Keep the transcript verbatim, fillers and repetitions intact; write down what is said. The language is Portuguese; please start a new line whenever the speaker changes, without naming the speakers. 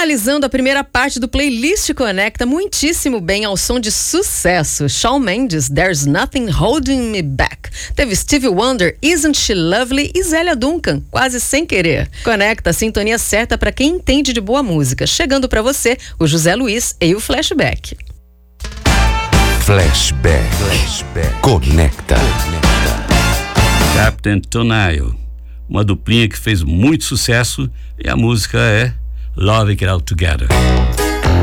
Finalizando a primeira parte do playlist Conecta muitíssimo bem ao som de sucesso. Shawn Mendes, There's Nothing Holding Me Back. Teve Stevie Wonder, Isn't She Lovely e Zélia Duncan, Quase Sem Querer. Conecta a sintonia certa para quem entende de boa música. Chegando para você, o José Luiz e o Flashback.
Flashback. Flashback. Conecta. Conecta.
Captain Tonio, uma duplinha que fez muito sucesso e a música é Love It All Together.